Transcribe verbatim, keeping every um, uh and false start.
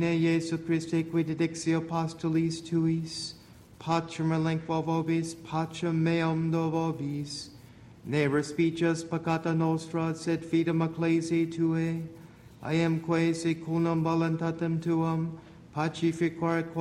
Domine Iesu Christe, qui dedixio apostolis tuis, pacem relinquo vobis, pacem meum do vobis, ne respices peccata nostra, sed fidem ecclesiae Tuae, I am quae secundum voluntatem Tuam, pacificore